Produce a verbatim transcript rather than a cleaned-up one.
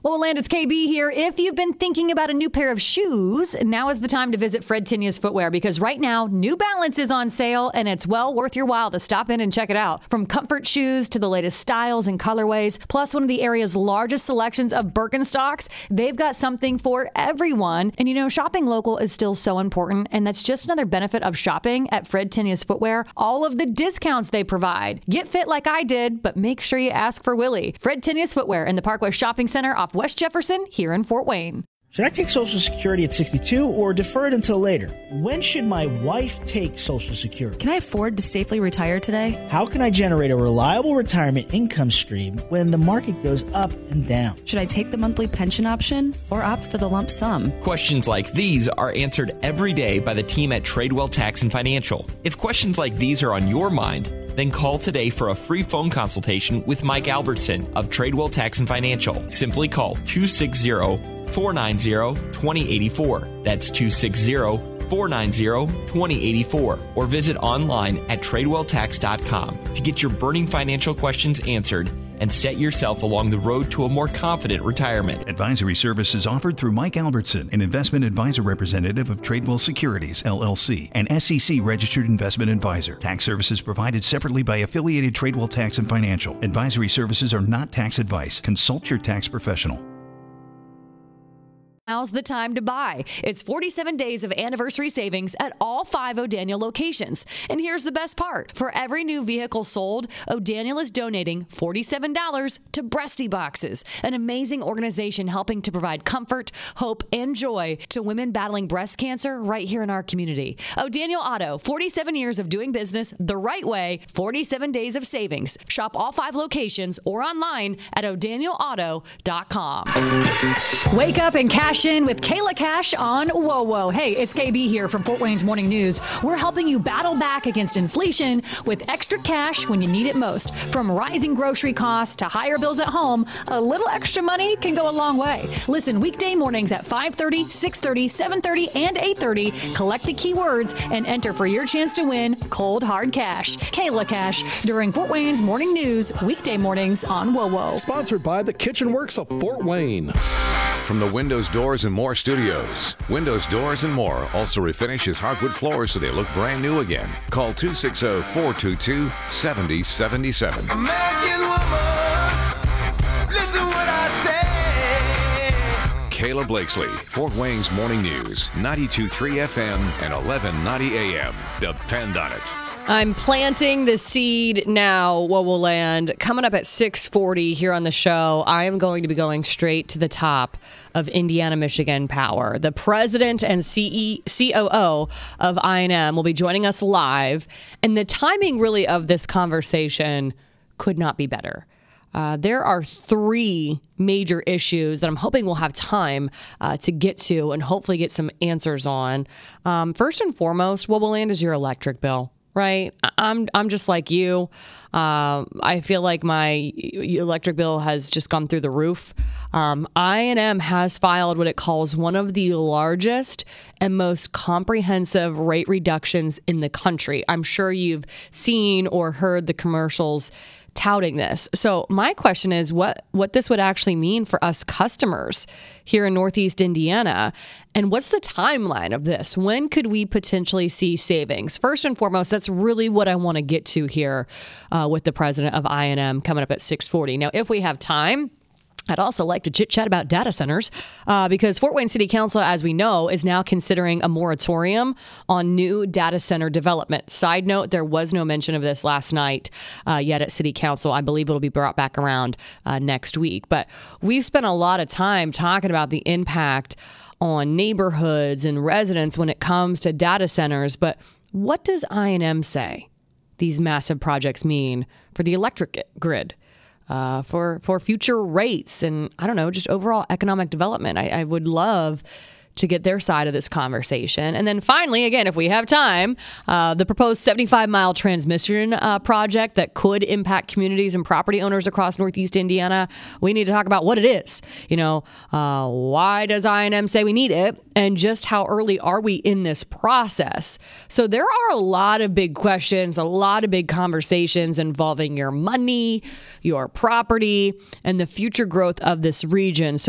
Well, Land, it's K B here. If you've been thinking about a new pair of shoes, now is the time to visit Fred Tinius Footwear, because right now, New Balance is on sale, and it's well worth your while to stop in and check it out. From comfort shoes to the latest styles and colorways, plus one of the area's largest selections of Birkenstocks, they've got something for everyone. And you know, shopping local is still so important, and that's just another benefit of shopping at Fred Tinius Footwear. All of the discounts they provide. Get fit like I did, but make sure you ask for Willie. Fred Tinius Footwear in the Parkway Shopping Center off West Jefferson here in Fort Wayne. Should I take Social Security at sixty-two or defer it until later? When should my wife take Social Security? Can I afford to safely retire today? How can I generate a reliable retirement income stream when the market goes up and down? Should I take the monthly pension option or opt for the lump sum? Questions like these are answered every day by the team at Tradewell Tax and Financial. If questions like these are on your mind, then call today for a free phone consultation with Mike Albertson of Tradewell Tax and Financial. Simply call two six zero, four nine zero, two zero eight four. That's two six zero, four nine zero, two zero eight four. Or visit online at tradewell tax dot com to get your burning financial questions answered and set yourself along the road to a more confident retirement. Advisory services offered through Mike Albertson, an investment advisor representative of Tradewell Securities, L L C, an S E C-registered investment advisor. Tax services provided separately by affiliated Tradewell Tax and Financial. Advisory services are not tax advice. Consult your tax professional. Now's the time to buy. It's forty-seven days of anniversary savings at all five O'Daniel locations. And here's the best part. For every new vehicle sold, O'Daniel is donating forty-seven dollars to Breasty Boxes, an amazing organization helping to provide comfort, hope, and joy to women battling breast cancer right here in our community. O'Daniel Auto, forty-seven years of doing business the right way, forty-seven days of savings. Shop all five locations or online at o'daniel auto dot com. Wake up and cash in with Kayla Cash on Whoa Whoa. Hey, it's K B here from Fort Wayne's Morning News. We're helping you battle back against inflation with extra cash when you need it most. From rising grocery costs to higher bills at home, a little extra money can go a long way. Listen weekday mornings at five thirty, six thirty, seven thirty, and eight thirty. Collect the keywords and enter for your chance to win cold hard cash. Kayla Cash during Fort Wayne's Morning News, weekday mornings on Whoa Whoa. Sponsored by the Kitchen Works of Fort Wayne. From the Windows, Doors, and More studios, Windows, Doors, and More also refinishes hardwood floors so they look brand new again. Call two six zero, four two two, seven zero seven seven. American woman, listen what I say. Kayla Blakesley, Fort Wayne's Morning News, ninety-two point three F M and eleven ninety A M. Depend on it. I'm planting the seed now, Whoa Whoa Land. Coming up at six forty here on the show, I am going to be going straight to the top of Indiana Michigan Power. The president and C E C O O of I and M will be joining us live, and the timing really of this conversation could not be better. Uh, there are three major issues that I'm hoping we'll have time uh, to get to and hopefully get some answers on. Um, first and foremost, Whoa Whoa Land, is your electric bill. Right. I'm I'm just like you. Uh, I feel like my electric bill has just gone through the roof. Um, I and M has filed what it calls one of the largest and most comprehensive rate reductions in the country. I'm sure you've seen or heard the commercials touting this. So my question is what, what this would actually mean for us customers here in Northeast Indiana, and what's the timeline of this? When could we potentially see savings? First and foremost, that's really what I want to get to here uh, with the president of I and M coming up at six forty. Now, if we have time, I'd also like to chit-chat about data centers uh, because Fort Wayne City Council, as we know, is now considering a moratorium on new data center development. Side note, there was no mention of this last night uh, yet at City Council. I believe it'll be brought back around uh, next week. But we've spent a lot of time talking about the impact on neighborhoods and residents when it comes to data centers. But what does I and M say these massive projects mean for the electric grid? Uh, for, for future rates and, I don't know, just overall economic development. I, I would love to get their side of this conversation. And then finally, again, if we have time, uh, the proposed seventy-five mile transmission uh, project that could impact communities and property owners across Northeast Indiana. We need to talk about what it is. You know, uh, why does I and M say we need it? And just how early are we in this process? So there are a lot of big questions, a lot of big conversations involving your money, your property, and the future growth of this region. So